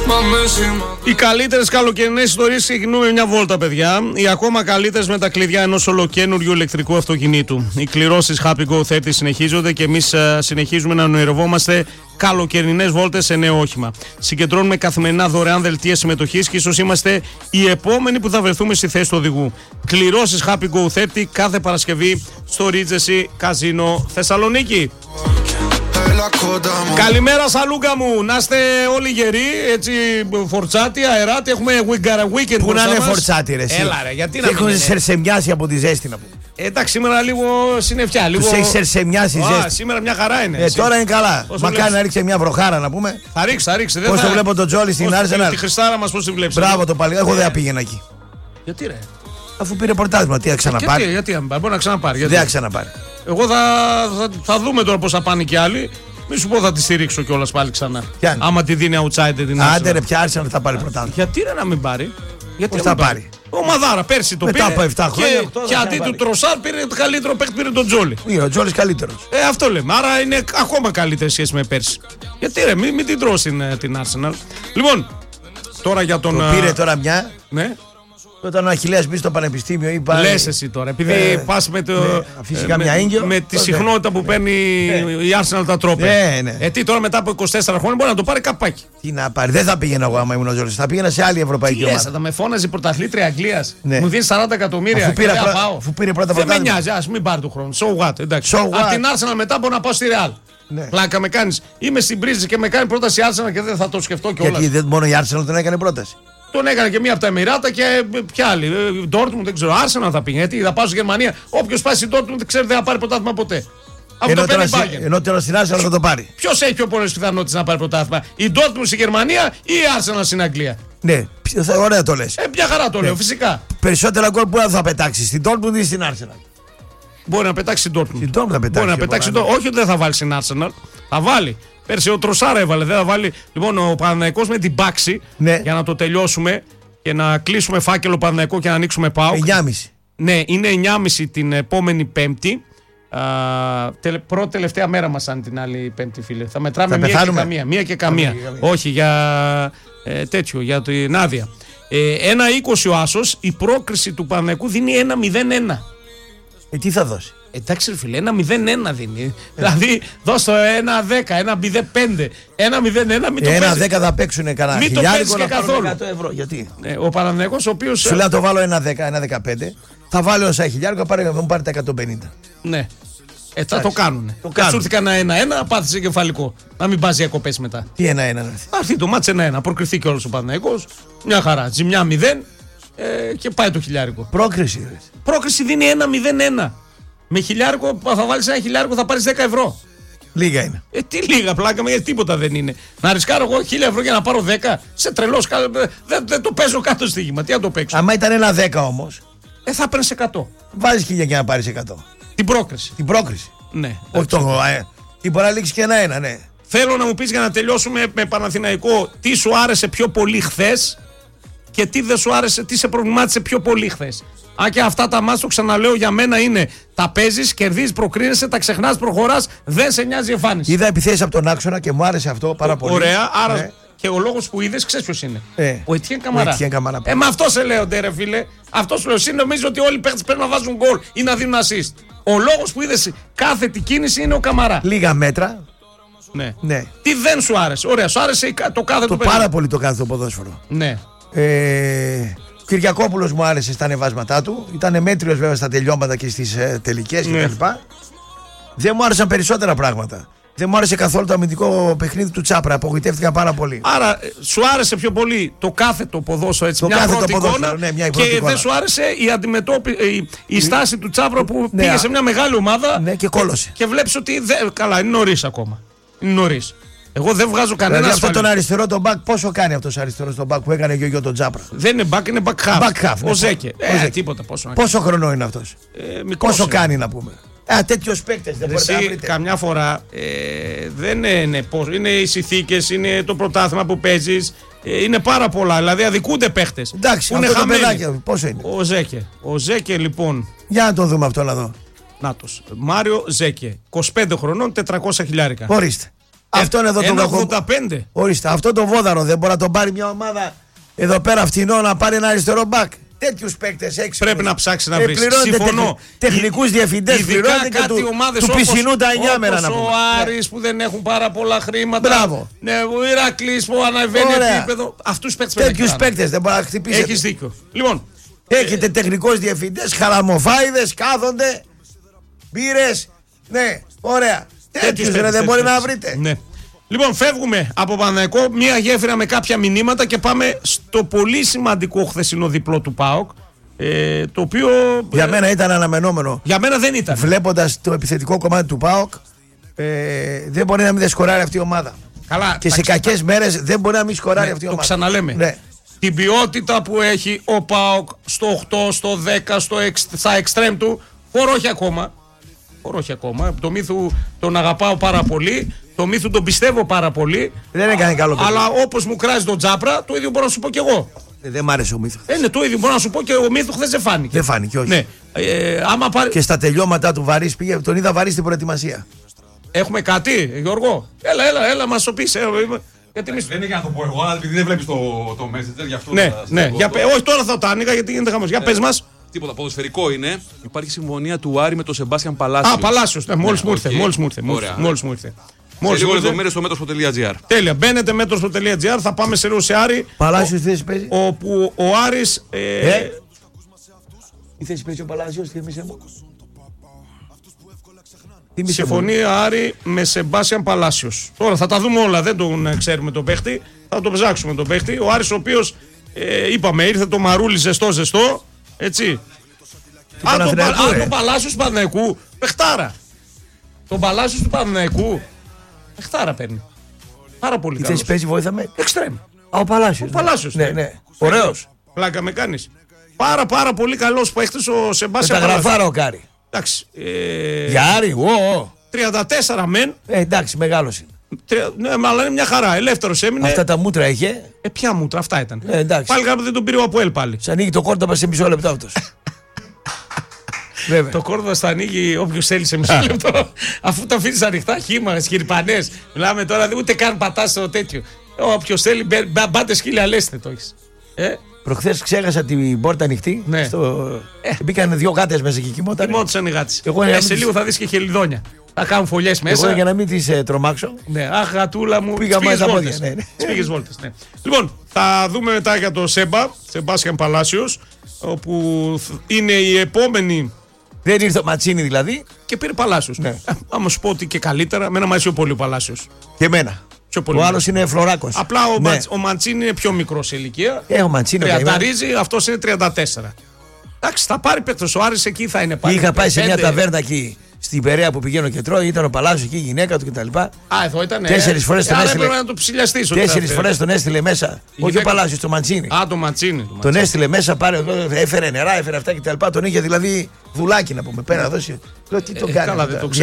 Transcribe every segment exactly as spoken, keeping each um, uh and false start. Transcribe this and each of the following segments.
Οι καλύτερες καλοκαιρινές ιστορίες ξεκινούν με μια βόλτα, παιδιά. Οι ακόμα καλύτερες με τα κλειδιά ενός ολοκαίνουργιου ηλεκτρικού αυτοκινήτου. Οι κληρώσεις Happy Go θέρτι συνεχίζονται και εμείς uh, συνεχίζουμε να ονειρευόμαστε καλοκαιρινές βόλτες σε νέο όχημα. Συγκεντρώνουμε καθημερινά δωρεάν δελτία συμμετοχής και ίσως είμαστε οι επόμενοι που θα βρεθούμε στη θέση του οδηγού. Κληρώσεις Happy Go θέρτι κάθε Παρασκευή στο Regency Casino Θεσσαλονίκη. Καλημέρα Σαλούκα μου, να είστε όλοι γεροί, έτσι φορτσάτι, αεράτι, έχουμε weekend. Πού να είναι φορτσάτι ρε εσύ. Έλα ρε, γιατί να μην είναι. Σερσεμιάσει από τη ζέστη να πούμε. Εντάξει, σήμερα λίγο συννεφιά, λίγο... Τους έχει σερσεμιάσει η ζέστη. Σήμερα μια χαρά είναι. Ε, τώρα είναι καλά. Μακάρι να ρίξει μια βροχάρα να πούμε. Θα ρίξει, θα ρίξει. Πώς το βλέπω τον Τζόλι στην Arsenal. Τη Χριστάρα μας πώς τη βλέπεις. Μπράβο το πάλι, εγώ δεν πήγαινα εκεί. Γιατί ρε. Αφού πήρε πρωτάθλημα, τι θα ξαναπάρει. Γιατί, γιατί, γιατί, μπορεί να ξαναπάρει. Γιατί. Δεν θα ξαναπάρει. Εγώ θα, θα, θα δούμε τώρα πώς θα πάνε και άλλοι. Μη σου πω θα τη στηρίξω κιόλας πάλι ξανά. Πιάνε. Άμα τη δίνει outsider την Arsenal. Άντε ρε, πια Arsenal θα πάρει πρωτάθλημα. Γιατί ρε να μην πάρει. Γιατί πώς θα πάρει. Ο Μαδάρα πέρσι το μετά πήρε. Από επτά χρόνια, και, και αντί του Τροσάρ πήρε το καλύτερο παίκτη, πήρε τον Τζόλι. Είναι ο Τζόλις καλύτερος. Ε, αυτό λέμε. Άρα είναι ακόμα καλύτερη σχέση με πέρσι. Γιατί ρε, μην, μην την τρώσει την, την Arsenal. Λοιπόν, τώρα για τον. Το πήρε τώρα μια. Ναι. Όταν ο Αχιλλέας μπει στο πανεπιστήμιο ή πάει. Λες εσύ τώρα, επειδή ε, πας με, το, ναι, ε, με, με, με τη συχνότητα που παίρνει ναι. η Arsenal τα τρόπια. Ναι, ναι. Ε, τι τώρα μετά από είκοσι τέσσερα χρόνια μπορεί να το πάρει καπάκι. Τι να πάρει, δεν θα πήγαινα εγώ άμα ήμουν ο Τζόλις, θα πήγαινα σε άλλη ευρωπαϊκή ομάδα. Τι θα με φώναζε πρωταθλήτρια Αγγλίας, ναι. μου δίνει σαράντα εκατομμύρια. Αφού πήρε, πρω... αφού πήρε πρώτα δεν πρωτάθλημα. με νοιάζει, ας μην πάρει του χρόνου. So what, εντάξει. So Από την Arsenal μετά μπορώ να πάω στη Real. Ναι. Πλάκα με κάνεις. Είμαι στην πρίζη και με κάνει πρόταση Arsenal και δεν θα το σκεφτώ κιόλας. Γιατί δεν μόνο η Arsenal τον έκανε πρόταση. Τον έκανε και μία από τα Εμιράτα και ποια άλλη. Dortmund δεν ξέρω. Arsenal θα πήγε. Γιατί θα πάω στη Γερμανία. Όποιος πάει στην Dortmund δεν ξέρει δεν θα πάρει πρωτάθλημα ποτέ. Από ενώ, το τώρα, Bayern. ενώ τώρα στην Arsenal θα το πάρει. Ποιος έχει πιο πολλές πιθανότητες να πάρει πρωτάθλημα, η Dortmund στη Γερμανία ή η Arsenal στην Αγγλία. Ναι, ωραία το λες. Ε, μια χαρά το λέω, ναι. Φυσικά. Περισσότερα γκολ που θα πετάξει, στην Dortmund ή στην Arsenal. Μπορεί να πετάξει στην Dortmund. Στην Dortmund θα πετάξει. Μπορεί να πετάξει. Το... Όχι ότι δεν θα βάλει στην Arsenal. Θα βάλει. Πέρσι ο Τροσάρα έβαλε. Δεν θα βάλει. Λοιπόν, ο Παναθηναϊκός με την Πάξη. Ναι. Για να το τελειώσουμε και να κλείσουμε φάκελο Παναθηναϊκό και να ανοίξουμε ΠΑΟΚ. εννιά και μισή. Ναι, είναι εννιά και μισή την επόμενη Πέμπτη. τελε... Πρώτη τελευταία μέρα μας αν την άλλη Πέμπτη, φίλε. Θα μετράμε θα μία, και καμία, μία και καμία. Μία και καμία. Όχι για ε, τέτοιο, για την άδεια. Ε, ένα είκοσι ο Άσος, η πρόκριση του Παναθηναϊκού δίνει ένα μηδέν ένα. Ε, τι θα δώσει. Εντάξει, ρε φίλε, ένα μηδέν ένα δίνει. Ε. Δηλαδή, δώσ' το ένα δέκα, ένα μηδέν πέντε, ένα μηδέν ένα, μην το ένα παίζει. δέκα θα παίξουν κανένα. Μην το παίζει και καθόλου. εκατό ευρώ. Γιατί. Ε, ο Παναθηναϊκός, ο οποίος. Σου λέω το βάλω ένα δέκα, ένα δεκαπέντε, θα βάλω όσα χιλιάρικο, θα μου πάρει τα εκατόν πενήντα. Ναι. Ε, θα το κάνουνε. Το κάνουν. Σου ήρθε κανένα ένα-ένα, πάθησε κεφαλικό. Να μην πας διακοπές μετά. Τι ένα-ένα. Θα έρθει το μάτς ένα-ένα. Προκριθεί και όλος ο Παναθηναϊκός. Μια χαρά. Ζημιά μηδέν ε, και πάει το χιλιάρικο. Πρόκριση. Ρε. Πρόκριση δίνει ένα μηδέν ένα. Με χιλιάρικο, θα βάλεις ένα χιλιάρικο, θα πάρεις δέκα ευρώ. Λίγα είναι. Ε, τι λίγα, πλάκα με, γιατί τίποτα δεν είναι. Να ρισκάρω εγώ χίλια ευρώ για να πάρω δέκα. Σε τρελός, δεν, δεν το παίζω κάτω στοίχημα. Τι να το παίξω. Άμα ήταν ένα δέκα όμως. Ε, θα παίρνεις εκατό. Βάζεις χίλια για να πάρεις εκατό. Την πρόκριση. Την πρόκριση. Ναι. Όχι το. Ε, ή μπορεί να λήξει και ένα-ένα, ναι. Θέλω να μου πεις για να τελειώσουμε με Παναθηναϊκό τι σου άρεσε πιο πολύ χθες και τι δεν σου άρεσε, τι σε προβλημάτισε πιο πολύ χθες. Αν και αυτά τα μάτς, το ξαναλέω, για μένα είναι τα παίζεις, κερδίζεις, προκρίνεσαι, τα ξεχνάς, προχωράς, δεν σε νοιάζει η εμφάνιση. Είδα επιθέσεις από τον άξονα και μου άρεσε αυτό πάρα πολύ. Ωραία, άρα ναι. Και ο λόγος που είδες, ξέρεις ποιος είναι. Ε, ο Ετιέν Καμαρά. Καμαρά. Ε, με αυτό σε λέω, ντε, ρε φίλε. Αυτό σου λέω. Εσύ νομίζεις ότι όλοι οι παίκτες πρέπει να βάζουν γκολ ή να δίνουν assist. Ο λόγος που είδες κάθε τι κίνηση είναι ο Καμαρά. Λίγα μέτρα. Ναι. ναι. Τι δεν σου άρεσε. Ωραία, σου άρεσε το κάθε το του πάρα παιδί. Πολύ το κάθε το ποδόσφαιρο. Ναι. Ε, ο Κυριακόπουλος μου άρεσε στα ανεβάσματά του. Ήταν μέτριος βέβαια στα τελειώματα και στις ε, τελικές ναι. κτλ. Δεν μου άρεσαν περισσότερα πράγματα. Δεν μου άρεσε καθόλου το αμυντικό παιχνίδι του Τσάπρα. Απογοητεύτηκα πάρα πολύ. Άρα, σου άρεσε πιο πολύ το κάθετο ποδόσφαιρο, έτσι, το μια πρώτη εικόνα, ναι, μια και εικόνα. δεν σου άρεσε η, αντιμετώπι... η, η στάση του Τσάπρα που ναι, πήγε σε μια μεγάλη ομάδα ναι, και κόλωσε. Και βλέπεις ότι. Δε... Καλά, είναι νωρίς ακόμα. Είναι νωρίς. Εγώ δεν βγάζω κανένα. Δηλαδή αυτό τον αριστερό τον μπακ, πόσο κάνει αυτός ο αριστερός τον μπακ που έκανε και ο γιο τον Τσάπρα. Δεν είναι μπακ, είναι back half. Back half ο ναι, Ζέκε. Ο Ε, Ζέκε. Τίποτα, πόσο, πόσο χρονό είναι αυτός. Ε, πόσο είναι. κάνει να πούμε. Α, τέτοιος παίκτες δεν μπορείτε να βρείτε. Καμιά φορά ε, δεν είναι πώς. Είναι οι συνθήκες, είναι το πρωτάθλημα που παίζεις. Ε, είναι πάρα πολλά. Δηλαδή αδικούνται παίχτες. Εντάξει, είναι αυτό χαμένοι. το παιδάκι, πόσο είναι. Ο Ζέκε. Ο Ζέκε λοιπόν. Για να τον δούμε αυτό να δω. Νάτος. Μάριο Ζέκε. είκοσι πέντε χρονών, τετρακόσια χιλιάρικα. Ορίστε. αυτόν εδώ τον κακό. ογδόντα πέντε. Ορίστε, αυτό το βόδαρο δεν μπορεί να τον πάρει μια ομάδα εδώ πέρα φθηνό να πάρει ένα αριστερό μπακ. Τέτοιους παίκτες έξω. Πρέπει να ψάξει να βρει. Συμφωνώ. Τεχνικούς διευθυντές πληρώνεται και του, του πισινού τα εννιά μέρα να πούμε. Ο Άρης που δεν έχουν πάρα πολλά χρήματα. Μπράβο. Ναι, ο Ηρακλής που ανεβαίνει επίπεδο. Αυτούς παίκτες πρέπει να Τέτοιους παίκτες δεν μπορεί να χτυπήσει. Έχεις δίκιο. Λοιπόν. Έχετε τεχνικούς διευθυντές, χαραμοφάιδες, κάθονται, μπύρες. Ναι, ωραία. Τέτοιους δεν μπορεί να βρείτε. Ναι. Λοιπόν, φεύγουμε από Παναθηναϊκό, μία γέφυρα με κάποια μηνύματα και πάμε στο πολύ σημαντικό χθεσινό διπλό του ΠΑΟΚ. Ε, το οποίο. Για ε, μένα ήταν αναμενόμενο. Για μένα δεν ήταν. Βλέποντας το επιθετικό κομμάτι του ΠΑΟΚ, ε, δεν μπορεί να μην σκοράρει αυτή η ομάδα. Καλά, και σε κακές μέρες δεν μπορεί να μην σκοράρει ναι, αυτή η το ομάδα. Το ξαναλέμε. Ναι. Την ποιότητα που έχει ο ΠΑΟΚ στο οκτώ, στο δέκα, στο εξ, στα εξτρέμ του, χωρώ όχι ακόμα. Χωρώ όχι ακόμα. Το Μύθου τον αγαπάω πάρα πολύ. Το Μύθου τον πιστεύω πάρα πολύ. Δεν έκανε καλό παιδί. Αλλά όπως μου κράζει τον Τζάπρα, το ίδιο μπορώ να σου πω κι εγώ. Ε, δεν μ' άρεσε ο Μύθου. Είναι το ίδιο μπορώ να σου πω και ο Μύθου χθες δεν φάνηκε. Δεν φάνηκε, όχι. Ναι. Ε, άμα πάρει... Και στα τελειώματα του Βαρύς πήγε, τον είδα Βαρύ στην προετοιμασία. Έχουμε κάτι, Γιώργο. Έλα, έλα, έλα, μας το πεις. Ε, γιατί δεν είναι για να το πω εγώ, αλλά επειδή δεν βλέπεις το, το Messenger, γι' αυτό. Ναι, ναι. Για, όχι, τώρα θα το άνοιγα γιατί γίνεται χαμός. Για πες μας. Τίποτα, ποδοσφαιρικό είναι. Υπάρχει συμφωνία του Άρη με τον Σεμπάστιαν Παλάσιο. Α, Παλάσιο. Ναι, μόλις μου ήρθε. Μόλις μου ήρθε. Μόλις μου ήρθε. Σε λίγο λεπτομέρειες στο μέτρος.gr. Τέλεια. Μπαίνετε μέτρος.gr. Θα πάμε σε λίγο σε Άρη. Παλάσιο τι θέση παίζει. Όπου ο Άρης. Ε, ε? Τι θέση παίζει ο Παλάσιος, θυμίσαι μου. Συμφωνία Άρη με Σεμπάστιαν Παλάσιος. Τώρα θα τα δούμε όλα. Δεν τον ξέρουμε τον παίχτη. Θα τον ψάξουμε τον παίχτη. Ο Άρης ο οποίος ε, είπαμε ήρθε το μαρούλι ζεστό ζεστό. Έτσι. Αν το, το Παλάσιος του Παναθηναϊκού, παιχτάρα. Τον Παλάσιος του Παναθηναϊκού, παιχτάρα παίρνει. Πάρα πολύ καλός. Τι θέση παίζει, βοήθα με. Εξτρέμ. Α, ο Παλάσιος. Ο Παλάσιος. Ναι, ναι. Ωραίος. Πλάκα με κάνεις. Πάρα πάρα πολύ καλός παίχτης ο Σεμπάστιαν Παλάσιος. Τα γραφάρα ο Κάρι. Εντάξει. Ε... Για Άρη, ο. τριάντα τέσσερα μεν. Ε, εντάξει, μεγάλος είναι. Τρια... Ναι, αλλά είναι μια χαρά. Ελεύθερος έμεινε. Αυτά τα μούτρα είχε. Ε, ποια μούτρα, αυτά ήταν. Ε, εντάξει. Πάλι κάποτε δεν τον πήρε ο Αποέλ πάλι. Σ' ανοίγει το κόρτο σε μισό λεπτό αυτός. Βέβαια. Το κόρδο θα ανοίγει όποιο θέλει σε μισό λεπτό. Αφού τα αφήνει ανοιχτά, χύμα, σκυρπανές. Μιλάμε τώρα, ούτε καν πατά στο τέτοιο. Όποιο θέλει, μπάτε σκύλια, λέστε το έχει. Ε? Προχθές ξέχασα την πόρτα ανοιχτή. Ναι. Στο... Ε. Μπήκαν δύο γάτες μέσα και κοιμόταν. Κοιμόντουσαν οι γάτες. Ε, ε, σε λίγο θα δει και χελιδόνια. Θα κάνουν φωλιές μέσα. Εγώ για να μην τις ε, τρομάξω. Ναι, αχ, γατούλα μου. Πήγα πήγες μέσα βόλτες. Ναι, ναι. Πήγες βόλτες, ναι. Λοιπόν, θα δούμε μετά για το Σέμπα, Σεμπάστιαν Παλάσιος, όπου είναι η επόμενη. Δεν ήρθε ο Ματσίνη δηλαδή. Και πήρε Παλάσιος. Ναι. Άμα σου πω ότι και καλύτερα, εμένα μου αρέσει πολύ ο Παλάσιος. Και εμένα. Ο άλλος είναι Φλωράκος. Απλά ο, ναι. Ματ, ο Μαντσίνη είναι πιο μικρό σε ηλικία. Έχω Μαντσίνη. Τριανταρίζει, αυτός είναι τριάντα τέσσερα. Εντάξει, θα πάρει παίκτος. Ο Άρης εκεί θα είναι πάλι. Είχα πάει σε μια ταβέρνα εκεί στην Περαία που πηγαίνω και τρώω. Ήταν ο Παλάσιος εκεί, η γυναίκα του κτλ. Α, εδώ ήταν. Τέσσερις φορές τον έστειλε. Να το ψηλιαστείς. Τέσσερις φορές τον έστειλε μέσα. Όχι ο Παλάσιος, το Μαντσίνη. Α, το Μαντσίνη. Τον έστειλε μέσα, πάρε, έφερε νερά, έφερε αυτά κτλ. Τον είχε δηλαδή δουλάκι να πούμε. Πέρα να δώσει. Λέω τι τον κάνει.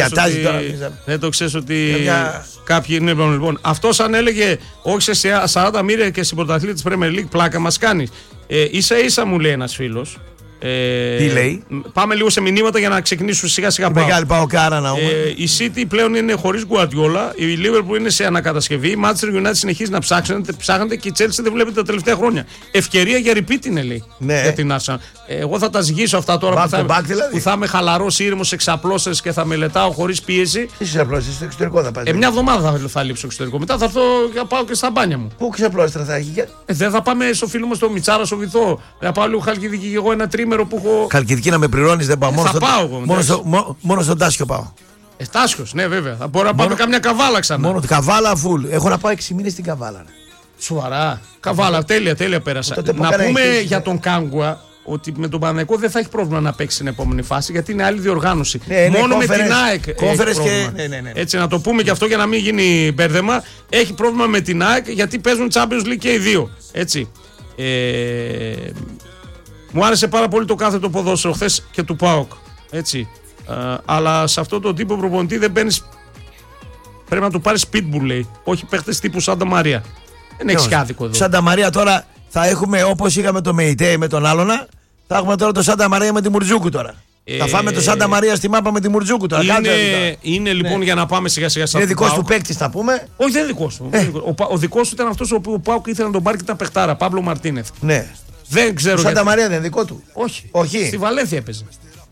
Δεν το ξέρει ότι κάποιοι είναι. Λοιπόν, αυτό αν έλεγε όχι σε σαράντα μοίρια και στην πρωταθλήτρια της Premier League, πλάκα μας κάνει. ίσα ίσα μου λέει ένας φίλος. Ε, Τι λέει? Πάμε λίγο σε μηνύματα για να ξεκινήσουμε σιγά σιγά. Μεγάλη Παοκάρα να πούμε. Ε, η City πλέον είναι χωρίς Guardiola. Η Liverpool είναι σε ανακατασκευή. Η Manchester United συνεχίζει να ψάχνεται, ψάχνεται και η Chelsea δεν βλέπετε τα τελευταία χρόνια. Ευκαιρία για repeat είναι, λέει. Ναι. Για την Arsenal. Ε, εγώ θα τα ζυγίσω αυτά τώρα back που θα, back, δηλαδή. που θα είμαι χαλαρός, ήρεμος, εξαπλώσες και θα μελετάω χωρίς πίεση. Τι εξαπλώσεις, στο εξωτερικό θα πάει. Ε, μια εβδομάδα θα, θα λείψω στο εξωτερικό. Μετά θα έρθω και θα πάω και στα μπάνια μου. Πού εξαπλώσεις θα έχει. Ε, δεν θα πάμε στο φίλο μου στο Μιτσάρα, στο Βυθό. Θα πάω λίγο Χαλκιδική και εγώ ένα τρίμερο που έχω. Χαλκιδική να με πληρώνεις, δεν πάω. Ε, μόνο, θα στο, πάω εγώ, μόνο, στο, μόνο, μόνο στον Τάσιο πάω. Ε, Τάσιος, ναι, βέβαια. Θα μπορώ να πάμε καμιά καβάλα ξανά. Μόνο καβάλα φουλ. Έχω να πάω έξι μήνες στην καβάλα. Ρε. Σοβαρά. Καβάλα, τέλεια, τέλεια πέρασα. Να πούμε για τον Κάγκουα ότι με τον Παναθηναϊκό δεν θα έχει πρόβλημα να παίξει στην επόμενη φάση γιατί είναι άλλη διοργάνωση. Ναι, ναι, μόνο με την ΑΕΚ. Και... Ναι, ναι, ναι. Έτσι, να το πούμε και αυτό για να μην γίνει μπέρδεμα. Έχει πρόβλημα με την ΑΕΚ γιατί παίζουν Champions League και οι δύο. Έτσι. Ε... Μου άρεσε πάρα πολύ το κάθετο ποδόσφαιρο χθες και του ΠΑΟΚ. Έτσι. Ε, αλλά σε αυτό το τύπο προπονητή δεν παίρνει. Πρέπει να του πάρει pitbull, λέει. Όχι παίχτες τύπου Σάντα Μαρία. Δεν έχει άδικο εδώ. Σάντα Μαρία τώρα θα έχουμε όπως είχαμε το Μεϊτέ με τον Άλωνα. Θα έχουμε τώρα το Σάντα Μαρία με τη Μουρτζούκου τώρα. Θα φάμε το Σάντα Μαρία στη μάπα με τη Μουρτζούκου τώρα. Είναι, είναι λοιπόν, ναι, για να πάμε σιγά σιγά. Είναι δικό του παίκτη, θα πούμε. Όχι, δεν είναι δικό του. Ε. Ο, ο δικό του ήταν αυτό ο Πάουκ ήθελε να τον πάρει και ήταν παιχτάρα. Παύλο Μαρτίνεθ. Ναι. Δεν ξέρω. Ο Σάντα Μαρία δεν είναι δικό του. Όχι. Όχι. Στη Βαλένθια έπαιζε.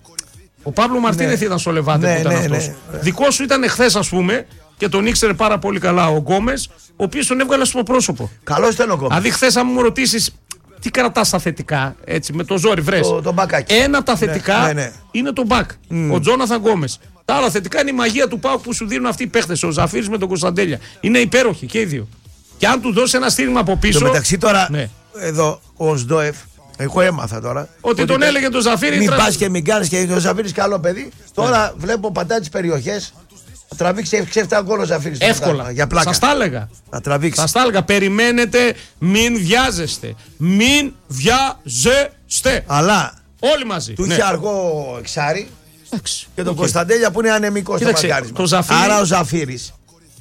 Ο Παύλο Μαρτίνεθ, ναι, ήταν στο Λεβάντε, ναι, που ήταν, ναι, αυτός. Ναι. Δικό σου ήταν εχθές, ας πούμε, και τον ήξερε πάρα πολύ καλά ο Γκόμες, ο οποίος τον έβγαλε στο πρόσωπο. Καλό ήταν ο Γκόμες. Δηλαδή, χθες, αν μου ρωτήσεις τι κρατάς τα θετικά, έτσι, με το ζόρι, βρες. Το, το μπακάκι. Ένα από τα θετικά, ναι, ναι, ναι, είναι το μπακ. Mm. Ο Τζόναθαν Γκόμες. Τα άλλα θετικά είναι η μαγεία του ΠΑΟΚ που σου δίνουν αυτοί οι παίχτες, ο Ζαφύρης με τον Κωνσταντέλια. Είναι υπέροχοι και οι δύο. Και αν του δώσει ένα στήριγμα από πίσω. Το μεταξύ τώρα, ναι, εδώ ο Σντόεφ. Εγώ έμαθα τώρα. Ότι, ότι τον κα... έλεγε τον Ζαφύρη. Μην πας και μην κάνεις, και ο Ζαφύρης καλό παιδί. Τώρα, ναι, βλέπω πατάει τις περιοχές. Θα τραβήξει έξι εφτά γκολ ο Ζαφύρης. Εύκολα. Για πλάκα. Σας τα έλεγα. Θα τραβήξει. Σας τα έλεγα. Περιμένετε, μην βιάζεστε. Μην βιάζεστε. Αλλά όλοι μαζί. Του ναι, είχε αργό εξάρι. Άξι. Και τον okay. Κωνσταντέλια που είναι ανεμικό στο μαρκάρισμα. Το Ζαφύρι... Άρα ο Ζαφύρης,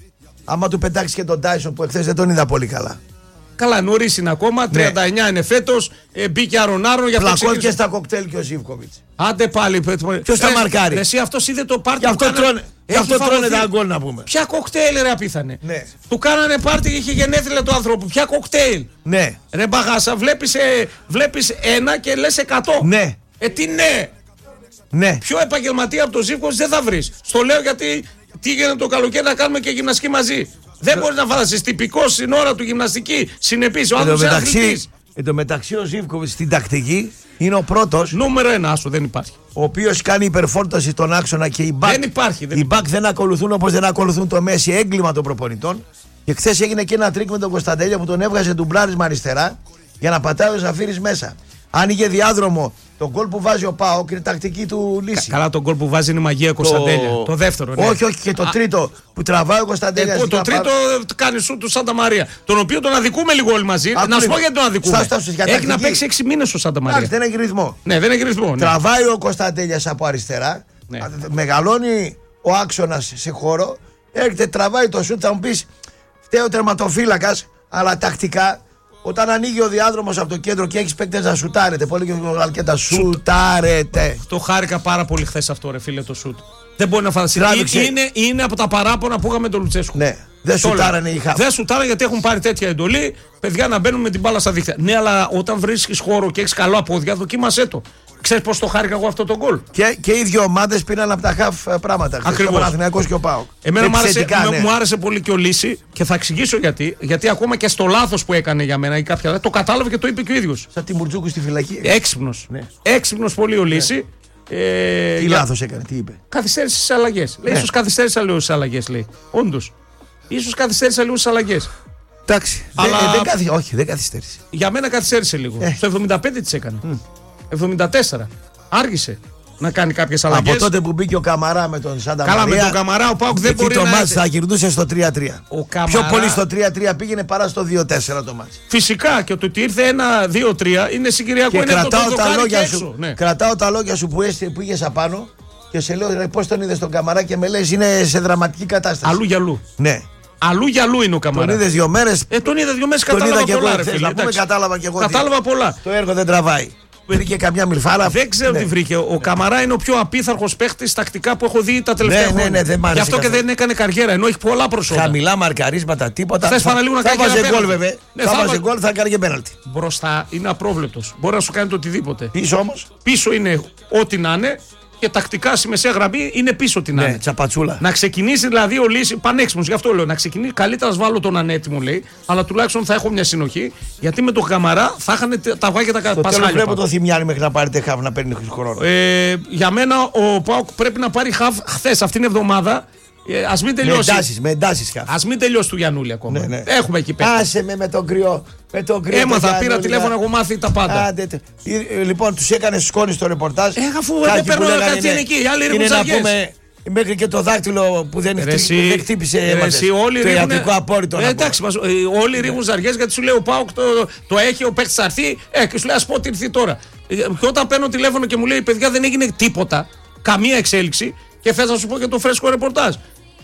άμα του πετάξει και τον Τάισον που εχθές δεν τον είδα πολύ καλά. Καλά, νωρίς είναι ακόμα, τριάντα εννιά, ναι, είναι φέτος, ε, μπήκε αρονάρο για αυτό. Πλακώθηκε στα κοκτέιλ και ο Ζίβκοβιτς. Άντε πάλι. Ποιος τα μαρκάρει. Εσύ αυτός είδε το πάρτι. Γι' αυτό κάνε... τρώνε, αυτό τρώνε τα γκολ να πούμε. Ποια κοκτέιλ ρε απίθανε. Ναι. Του κάνανε πάρτι και είχε γενέθλια του άνθρωπου. Ποια κοκτέιλ. Ναι. Ρε μπαγάσα, βλέπεις, ε, βλέπεις ένα και λες εκατό. Ναι. Ε τι ναι. Ναι. Πιο επαγγελματία από το Ζίβκοβιτς δεν θα βρεις. Στο λέω γιατί τι γίνεται το καλοκαίρι να κάνουμε και γυμναστική μαζί. Δεν μπορεί να φανταστείς τυπικός στην ώρα του γυμναστική, συνεπής, ο άνθρωπος είναι αθλητής. Εν τω μεταξύ ο Ζίβκοβιτς στην τακτική είναι ο πρώτος. Νούμερο ένα, άσο, δεν υπάρχει. Ο οποίος κάνει υπερφόρτωση στον άξονα και οι back δεν υπάρχει, δεν οι back δεν ακολουθούν όπως δεν ακολουθούν το Μέση, έγκλημα των προπονητών. Και χθες έγινε και ένα τρίκ με τον Κωνσταντέλια που τον έβγαζε ντουμπλάρισμα αριστερά για να πατάει ο Ζαφύρης μέσα. Άνοιγε διάδρομο. Το γκολ που βάζει ο ΠΑΟΚ είναι τακτική του λύση. Καλά, το γκολ που βάζει είναι μαγεία Κωνσταντέλια. Το, το δεύτερο. Ναι. Όχι, όχι, και το τρίτο που τραβάει ο Κωνσταντέλια. Ε, το τρίτο κάνει σου του Σάντα Μαρία. Τον οποίο τον αδικούμε λίγο όλοι μαζί. Α, να σου πω γιατί τον αδικούμε. Στάς, στάς, έχει να παίξει έξι μήνες ο Σάντα Μαρία. Δεν έχει ρυθμό. Ναι, δεν έχει ρυθμό. Ναι. Τραβάει ο Κωνσταντέλια από αριστερά. Ναι. Μεγαλώνει ο άξονας σε χώρο. Έρχεται, τραβάει το σουτ. Θα μου πει φταίει ο τερματοφύλακας, αλλά τακτικά. Όταν ανοίγει ο διάδρομος από το κέντρο και έχεις παίκτες να σουτάρετε, πολύ και ο Αλκέτα, σουτάρετε. Το χάρηκα πάρα πολύ χθες αυτό, ρε φίλε, το σουτ. Δεν μπορεί να φανταστεί. Είναι, είναι από τα παράπονα που είχαμε τον Λουτσέσκου. Ναι, δεν σουτάρανε οι χάφ. Δεν σουτάρανε γιατί έχουν πάρει τέτοια εντολή, παιδιά να μπαίνουν με την μπάλα στα δίχτυα. Ναι, αλλά όταν βρίσκεις χώρο και έχεις καλό απόδια, δοκίμασέ το. Ξέρεις πώς το χάρηκα εγώ αυτό το γκολ. Και, και οι δύο ομάδες πήραν από τα χαφ πράγματα. Ακριβώς. Ο Παναθηναϊκός και ο ΠΑΟΚ. Εμένα μου άρεσε, ναι. μου άρεσε πολύ και ο Λύση και θα εξηγήσω γιατί. Γιατί ακόμα και στο λάθος που έκανε για μένα ή κάποια. Το κατάλαβε και το είπε και ο ίδιος. Σαν τη Μουρτζούκου στη φυλακή. Έξυπνος. Ναι. Έξυπνος πολύ ο Λύση. Ναι. Ε, τι για... λάθος έκανε, τι είπε. Καθυστέρησε στις αλλαγές. Ναι. Λέει, ίσως καθυστέρησα λίγο στις αλλαγές, λέει. Όντως. Ίσως καθυστέρησα λίγο στις αλλαγές. Εντάξει. Αλλά... Δεν, δεν καθυ... Όχι, δεν καθυστέρησε. Για μένα καθυστέρησε λίγο. Ε. Στο εβδομήντα πέντε τις έκανε. Mm. εβδομήντα τέσσερα. Άργησε να κάνει κάποιες αλλαγές. Από τότε που μπήκε ο Καμαρά με τον Σάντα Μαρία. Καλά, με τον Καμαρά ο ΠΑΟΚ δεν μπορεί το να. Το μάτς θα γυρνούσε στο τρία τρία. Ο Καμαρά... Πιο πολύ στο τρία τρία πήγαινε παρά στο δύο τέσσερα το μάτς. Φυσικά και το ότι ήρθε ένα δύο τρία είναι συγκυριακό. Και είναι κρατάω, το τα λόγια έξω, σου, ναι. κρατάω τα λόγια σου που, έστε, που είχες απάνω και σε λέω πώς τον είδες τον Καμαρά και με λες είναι σε δραματική κατάσταση. Αλλού για αλλού. Ναι. Αλλού για αλλού είναι ο Καμαρά. Τον είδες δύο μέρες. Ε, τον είδα δύο μέρες, κατάλαβα πολλά. Ρε, φίλε, πούμε, κατάλαβα και εγώ. Κατάλαβα πολλά. Το έργο δεν τραβάει. Βρήκε καμιά μιλφάρα. Δεν ξέρω ναι. τι βρήκε. Ο ναι. Καμαρά είναι ο πιο απίθαρχος παίχτης τακτικά που έχω δει τα τελευταία ναι, χρόνια. Ναι, ναι, δεν μ' άρεσε. Γι' αυτό καθώς. Και δεν έκανε καριέρα ενώ έχει πολλά προσόντα. Χαμηλά μαρκαρίσματα, τίποτα. Θες θα, λίγο να θα βάζει γκολ βέβαια. Ναι, θα βάζει γκολ, θα κάνει και πέναλτι. Μπροστά είναι απρόβλεπτος. Μπορεί να σου κάνει το οτιδήποτε. Πίσω όμως. Πίσω είναι ό,τι να είναι. Και τακτικά στη μεσαία γραμμή είναι πίσω την ναι, Άνε. Τσαπατσούλα. Να ξεκινήσει δηλαδή ο Λύση, πανέξυπνος, γι' αυτό λέω. Να ξεκινήσει, καλύτερα να βάλω τον ανέτοιμο λέει, αλλά τουλάχιστον θα έχω μια συνοχή. Γιατί με τον Καμαρά θα είχαν τα βάγια τα πασχάλια. Το τέλος βλέπω το Θημιάνι μέχρι να πάρετε χαβ να παίρνει χρόνο. Ε, για μένα ο ΠΑΟΚ πρέπει να πάρει χαβ χθες αυτήν την εβδομάδα. Ε, ας μην τελειώσει. Με εντάσεις, με εντάσεις χαβ. Ας μην τελειώσει του Γιαννούλη ακόμα. Ναι, ναι. Έχουμε εκεί πέρα. Άσε με με τον κρυό. Με τον κρυό. Έμαθα, πήρα τηλέφωνο, έχω μάθει τα πάντα. Άντε, τε. Λοιπόν, τους έκανε σκόνη στο ρεπορτάζ. Ε, αφού δεν παίρνω κάτι είναι εκεί. Οι άλλοι ρίχνουν ζαριές. Μέχρι και το δάκτυλο που δεν χτύπησε το ιατρικό απόρριτο. Ε, εντάξει, μας, όλοι ρίχνουν ζαριές γιατί σου λέει ο ΠΑΟΚ το, το έχει, ο παίκτης θα έρθει. Ε, και σου λέει ας πω ότι ήρθε τώρα. Και όταν παίρνω τηλέφωνο και μου λέει παιδιά δεν έγινε τίποτα, καμία εξέλιξη και θες να σου πω και το φρέσκο ρεπορτάζ.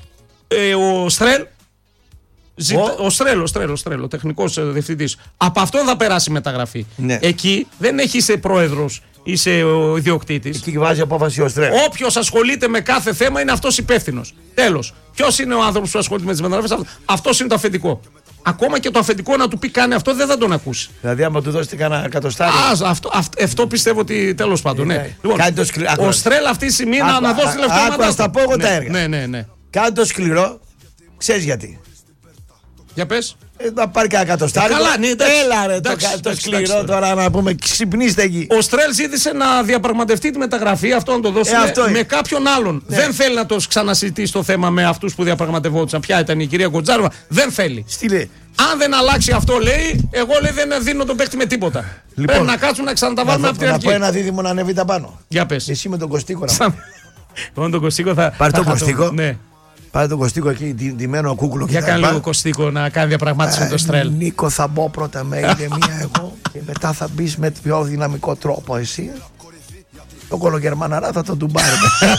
Ε, ο Στρέλ, ζητα... ο... ο Στρέλ, ο Στρέλ, ο Στρέλ, ο τεχνικός διευθυντής, από αυτόν θα περάσει μεταγραφή. Ναι. Εκεί δεν έχει είσαι πρόεδρος είσαι ο ιδιοκτήτης. Εκεί βάζει απόφαση ο Στρέλ. Όποιος ασχολείται με κάθε θέμα είναι αυτός υπεύθυνος. Τέλος. Ποιος είναι ο άνθρωπος που ασχολείται με τις μεταγραφές? Αυτός είναι το αφεντικό. Ακόμα και το αφεντικό να του πει κάνει αυτό δεν θα τον ακούσει. Δηλαδή, άμα του δώσετε κανένα εκατοστάρι. Α, αυτό, αυτό, αυτό πιστεύω ότι τέλος πάντων. Ναι. Ναι. Λοιπόν, σκλη... ο Στρέλ αυτή τη στιγμή να, να δώσει λεφτά. Άκου, ας τα πω εγώ τα έργα. Ναι, ναι, ναι. Κάνει το σκληρό, ξέρεις γιατί. Για πες. Ε, να πάρει κανένα εκατοστάρι. Καλά, ναι, εντάξει. Έλα ρε, εντάξει, το, εντάξει, το σκληρό εντάξει, τώρα να πούμε, ξυπνήστε εκεί. Ο Στρέλ ζήτησε να διαπραγματευτεί τη μεταγραφή, αυτό να το δώσει ε, με, με κάποιον άλλον. Ναι. Δεν θέλει να το ξανασυζητήσει το θέμα με αυτούς που διαπραγματευόντουσαν. Ποια ήταν η κυρία Γκοτζάροβα. Δεν θέλει. Στείλε. Αν δεν αλλάξει αυτό, λέει, εγώ λέει, δεν δίνω τον παίχτη με τίποτα. Λοιπόν, πρέπει να κάτσουμε να ξαναταβάλουμε από την αρχή. Να πω ένα δίδυμο να ανέβει τα πάνω. Για πες. Εσύ με τον Κωστίκο να Σαν... τον Κωστίκο θα. Πάρε τον Κωστίκο. Ναι. Πάρε τον Κωστίκο εκεί, ντυμένο κούκλο. Για κάνει λίγο Κωστίκο να κάνει διαπραγμάτευση με τον Στρέλ. Νίκο, θα μπω πρώτα με ηρεμία εγώ και μετά θα μπει με πιο δυναμικό τρόπο εσύ. Το κολογερμαναρά θα τον τουμπάρει.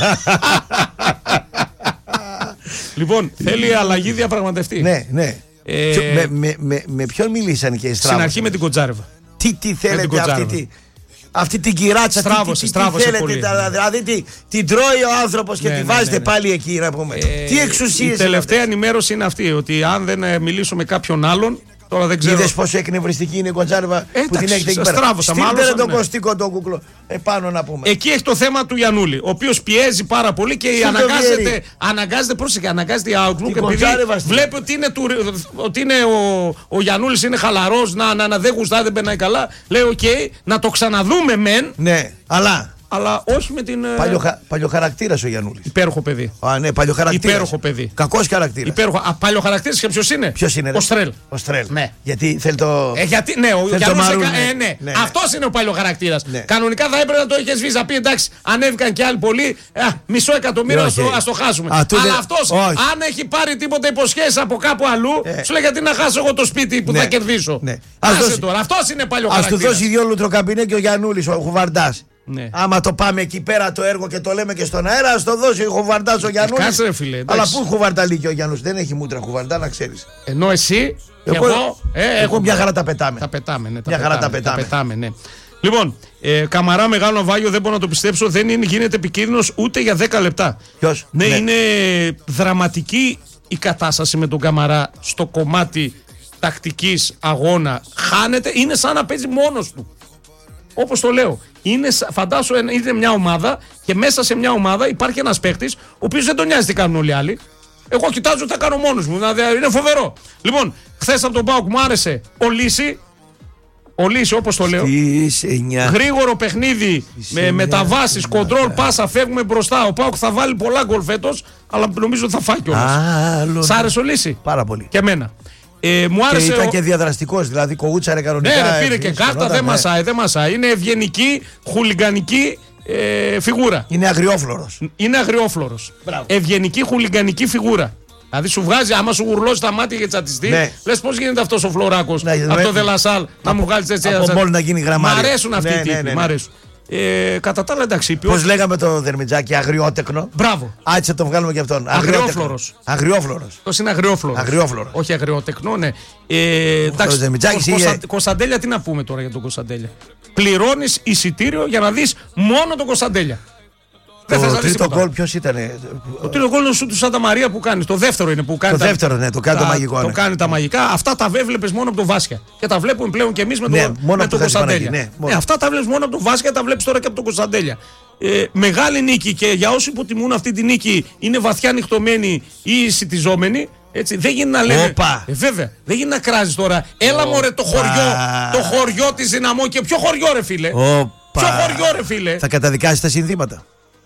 Λοιπόν, θέλει αλλαγή διαπραγματευτή. Ναι, ναι. Ε... Με, με, με, με ποιον μιλήσαν και οι Στράβος? Στην αρχή με την Κοτζάρεβα. Τι, τι θέλετε αυτή, τη, αυτή την κυράτσα, στράβωσε, τι, στράβωσε τι θέλετε, πολύ. Δηλαδή τι, την τρώει ο άνθρωπος και ναι, τη ναι, βάζετε ναι, ναι. πάλι εκεί να πούμε. Ε, τι εξουσίες. Η τελευταία ενημέρωση είναι αυτή, ότι αν δεν μιλήσω με κάποιον άλλον, τώρα δεν ξέρω. Είδες πόσο εκνευριστική είναι η Κοντζάρεβα που την έχετε εκεί πέρα. Στείλτε τον Κωστίκο τον κούκλο επάνω να πούμε. Εκεί έχει το θέμα του Γιαννούλη, ο οποίος πιέζει πάρα πολύ και αναγκάζεται, αναγκάζεται, πρόσεχε, αναγκάζεται η Outlook επειδή βλέπει ότι είναι, του, ότι είναι ο, ο Γιαννούλης είναι χαλαρός, να, να, να δεν γουστά, δεν περνάει καλά. Λέει οκ, okay, να το ξαναδούμε μεν. Ναι, αλλά... Αλλά όχι με την. Παλιοχα... Παλιοχαρακτήρας ο Γιαννούλης. Υπέροχο παιδί. Α, ναι, παλιοχαρακτήρας. Υπέροχο παιδί. Κακός χαρακτήρας. Υπέροχο. Α, παλιοχαρακτήρας και ποιος είναι? Ποιος είναι? Ο Στρέλ. Ο Στρέλ. Ναι. Γιατί θέλει το. Ε, γιατί, ναι, ο Γιαννούλης. Ε, ναι. ναι. Αυτός είναι ο παλιοχαρακτήρας. Ναι. Κανονικά θα έπρεπε να το είχε σβήσει. Να πει εντάξει, ανέβηκαν και άλλοι πολλοί. Α, μισό εκατομμύριο, ας το χάσουμε. Α, τούτε... Αλλά αυτός, αν έχει πάρει τίποτα υποσχέσεις από κάπου αλλού, ε. σου λέει γιατί να χάσω εγώ το σπίτι που ναι. θα κερδίσω. Ναι. Άσε τώρα. Αυτός είναι παλιοχαρακτήρας. Ας του δώσει δύο λουτροκαμπινέ και ο Γιαννούλης, ο Χουβαρντάς. Ναι. Άμα το πάμε εκεί πέρα το έργο και το λέμε και στον αέρα, ας το δώσει ο Χουβαρντάς ο Γιαννούλης. Κάτσε ρε φίλε. Αλλά πού χουβαρνταλεί και ο Γιαννούλης? Δεν έχει μούτρα Χουβαρντά, να ξέρεις. Ενώ εσύ και εγώ, εγώ, ε, εγώ μια χαρά τα πετάμε. Τα πετάμε, ναι. Τα μια πετάμε, χαρά τα πετάμε. Τα πετάμε ναι. Λοιπόν, ε, Καμαρά μεγάλο ναυάγιο, δεν μπορώ να το πιστέψω, δεν είναι, γίνεται επικίνδυνος ούτε για δέκα λεπτά. Ποιος? Ναι, ναι, είναι δραματική η κατάσταση με τον Καμαρά στο κομμάτι τακτικής αγώνα. Χάνεται, είναι σαν να παίζει μόνος του. Όπως το λέω, είναι, φαντάσου είναι μια ομάδα και μέσα σε μια ομάδα υπάρχει ένας παίχτης ο οποίος δεν τον νοιάζει τι κάνουν όλοι οι άλλοι. Εγώ κοιτάζω τι θα κάνω μόνος μου, δηλαδή είναι φοβερό. Λοιπόν, χθες από τον ΠΑΟΚ μου άρεσε ο Λύση, ο Λύση όπως το λέω, γρήγορο παιχνίδι με μεταβάσεις, κοντρόλ, πάσα, φεύγουμε μπροστά. Ο ΠΑΟΚ θα βάλει πολλά γκολ φέτος, αλλά νομίζω ότι θα φάει κιόλας. Σ' άρεσε ο Λύση? Πάρα πολύ. Και εμένα. Ε, μου άρεσε και ήταν ο... και διαδραστικός, δηλαδή κοούτσαρε κανονικά. Ναι, ρε, πήρε και κάρτα, δεν ναι. μασάει, δεν μασάει. Είναι ευγενική, χουλιγκανική ε, φιγούρα. Είναι αγριόφλωρος. Είναι αγριόφλωρος. Ευγενική, χουλιγκανική φιγούρα. Δηλαδή σου βγάζει, άμα σου γουρλώσει τα μάτια και τσατιστεί, ναι. λες πώς γίνεται αυτός ο Φλωράκος, ναι, από ναι. το Δελασάλ, να μου βγάλει έτσι. Από μόνο να γίνει γραμμάρι. Μ' αρέσουν αυτοί ναι, οι τύποι, ναι, ναι, ναι. μ' αρέσουν. Ε, κατά τα άλλα εντάξει. Πώς λέγαμε το Δερμιτζάκι, αγριότεκνο. Μπράβο. Άτσε το βγάλουμε και αυτόν. Αγριόφλωρος. Αγριόφλωρος. Αυτός είναι αγριόφλωρος. Αγριόφλωρος. Όχι αγριότεκνο, ναι. Ε, εντάξει. Κωνσα... Κωνσταντέλια, τι να πούμε τώρα για τον Κωνσταντέλια? Πληρώνεις εισιτήριο για να δεις μόνο τον Κωνσταντέλια. Το τρίτο γκολ ποιος ήταν? Το τρίτο γκολ είναι του Σάντα Μαρία που κάνει. Το δεύτερο είναι που κάνει. Το δεύτερο, ναι, το κάνει τα, το μαγικό. Το ναι. κάνει τα μαγικά. Αυτά τα έβλεπες μόνο από τον Βάσια. Και τα βλέπουμε πλέον και εμείς με, ναι, το, με τον Κωνσταντέλια. Ναι, ναι, αυτά τα βλέπεις μόνο από τον Βάσια, τα βλέπεις τώρα και από τον Κωνσταντέλια. Ε, μεγάλη νίκη και για όσοι υποτιμούν αυτή τη νίκη είναι βαθιά νυχτωμένοι ή σιτιζόμενοι. Έτσι, δεν γίνει να λένε. Ε, βέβαια, δεν γίνει να κράζεις τώρα. Έλα μωρέ το χωριό, το χωριό της Δυναμό. Και ποιο χωριό ρε φίλε? Οπα. Ποιο χωριό ρε φίλε? Θα καταδικάσει τα συνθήματα.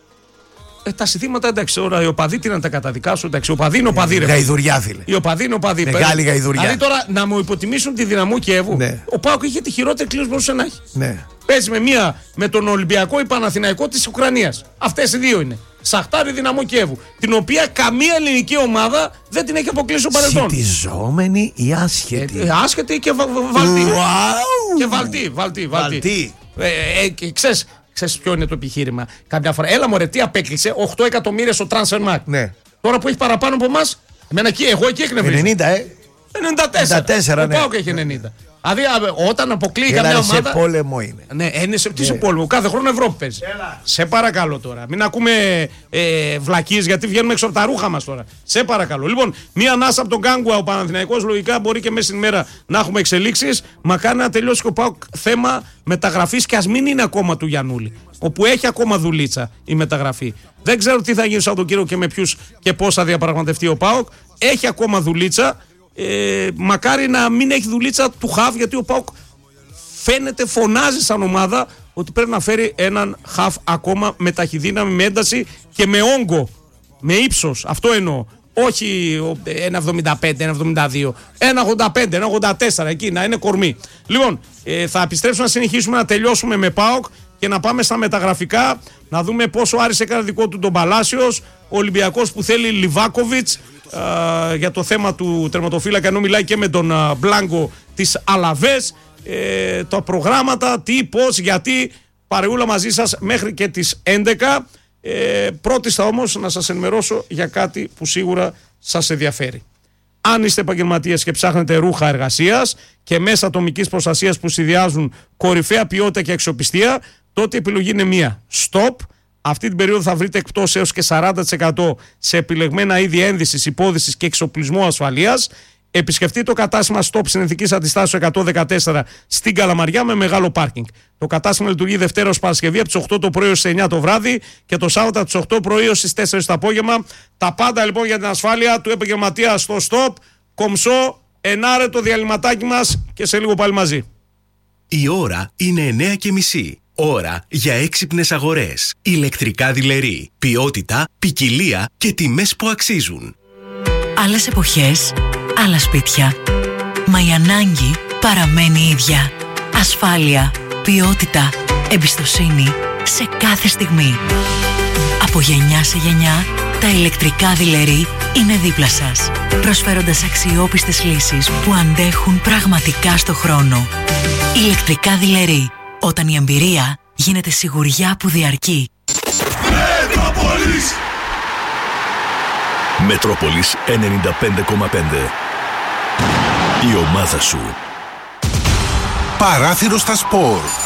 Ε, τα συνθήματα εντάξει, τώρα οι οπαδοί τι να τα καταδικάσουν. Εντάξει, οι οπαδοί είναι οπαδοί. Ε, γαϊδουριά, φίλε. Οι οπαδοί είναι οπαδοί. Μεγάλη γαϊδουριά. Δηλαδή τώρα να μου υποτιμήσουν τη Δυναμό Κιέβου. Ναι. Ο ΠΑΟΚ είχε τη χειρότερη κλήρωση που μπορούσε να έχει. Ναι. Παίζει με, μία, με τον Ολυμπιακό ή Παναθηναϊκό της Ουκρανίας. Αυτές οι δύο είναι. Σαχτάρι Δυναμό Κιέβου. Την οποία καμία ελληνική ομάδα δεν την έχει αποκλείσει στο παρελθόν. Σιτιζόμενη ή άσχετη? Ε, ε, άσχετη και βα, βα, βαλτή. Wow. Και βαλτή, βαλτή, βαλτή. βαλτή. Ε, ε, ε, ξέρεις, ξέρεις ποιο είναι το επιχείρημα? Κάποια φορά, έλα μωρέ, τι απέκλεισε, οκτώ εκατομμύρια στο Transfermarkt. Ναι. Τώρα που έχει παραπάνω από εμάς, εμένα εκεί, εγώ εκεί εκνευρίζω. ενενήντα, ε. ενενήντα τέσσερα. ενενήντα τέσσερα, ο ναι. ΠΑΟΚ έχει ενενήντα. Δηλαδή όταν αποκλείει Έλα, καμιά σε ομάδα. Σε πόλεμο είναι. Ναι, είναι σε, τι σε πόλεμο. Κάθε χρόνο Ευρώπη παίζει. Έλα. Σε παρακαλώ τώρα. Μην ακούμε ε, βλακίες γιατί βγαίνουμε έξω από τα ρούχα μας τώρα. Σε παρακαλώ. Λοιπόν, μία ανάσα από τον Γκάγκουα ο Παναθηναϊκός. Λογικά μπορεί και μέσα στην ημέρα να έχουμε εξελίξεις. Μακάρι να τελειώσει και ο ΠΑΟΚ θέμα μεταγραφής και ας μην είναι ακόμα του Γιαννούλη. Όπου έχει ακόμα δουλίτσα η μεταγραφή. Δεν ξέρω τι θα γίνει σαν τον κύριο και με ποιους και πώς θα διαπραγματευτεί ο ΠΑΟΚ. Έχει ακόμα δουλίτσα. Ε, μακάρι να μην έχει δουλίτσα του χαφ, γιατί ο ΠΑΟΚ φαίνεται, φωνάζει σαν ομάδα ότι πρέπει να φέρει έναν χαφ ακόμα με ταχυδύναμη, με ένταση και με όγκο, με ύψος. Αυτό εννοώ. Όχι ένα εβδομήντα πέντε, ένα εβδομήντα δύο, ένα ογδόντα πέντε, ένα ογδόντα τέσσερα, εκεί να είναι κορμί. Λοιπόν, ε, θα επιστρέψουμε να συνεχίσουμε να τελειώσουμε με ΠΑΟΚ και να πάμε στα μεταγραφικά, να δούμε πόσο Άρης έκανε δικό του τον Παλάσιος, ο Ολυμπιακός που θέλει Λιβάκοβιτς uh, για το θέμα του τερματοφύλακα, ενώ μιλάει και με τον uh, Μπλάνκο της Αλαβές, ε, τα προγράμματα, τι, πώς, γιατί, παρεούλα μαζί σας μέχρι και τις έντεκα. Ε, πρώτιστα όμως να σας ενημερώσω για κάτι που σίγουρα σας ενδιαφέρει. Αν είστε επαγγελματίες και ψάχνετε ρούχα εργασίας και μέσα ατομικής προστασίας που συνδυάζουν κορυφαία ποιότητα και αξιοπιστία, τότε η επιλογή είναι μία. Stop. Αυτή την περίοδο θα βρείτε εκπτώσεις έως και σαράντα τοις εκατό σε επιλεγμένα είδη ένδυσης, υπόδυσης και εξοπλισμό ασφαλείας. Επισκεφτείτε το κατάστημα Stop Συνθηκής Αντιστάσεως εκατόν δεκατέσσερα στην Καλαμαριά με μεγάλο πάρκινγκ. Το κατάστημα λειτουργεί Δευτέρα ως Παρασκευή από τις οκτώ το πρωί ως τις εννιά το βράδυ και το Σάββατο από τις οκτώ πρωί ως τις τέσσερις το απόγευμα. Τα πάντα λοιπόν για την ασφάλεια του επαγγελματία στο Stop. Κομψό, ενάρε το διαλυματάκι μας και σε λίγο πάλι μαζί. Η ώρα είναι εννιά και μισή. Ώρα για έξυπνες αγορές. Ηλεκτρικά δειλερί. Ποιότητα, ποικιλία και τιμές που αξίζουν. Άλλες εποχές, άλλα σπίτια. Μα η ανάγκη παραμένει η ίδια. Ασφάλεια, ποιότητα, εμπιστοσύνη σε κάθε στιγμή. Από γενιά σε γενιά, τα ηλεκτρικά δειλερί είναι δίπλα σας, προσφέροντας αξιόπιστες λύσεις που αντέχουν πραγματικά στο χρόνο. Ηλεκτρικά δειλερί, όταν η εμπειρία γίνεται σιγουριά που διαρκεί. Μετρόπολης Μετρόπολης ενενήντα πέντε κόμμα πέντε. Η ομάδα σου. Παράθυρο στα σπορ.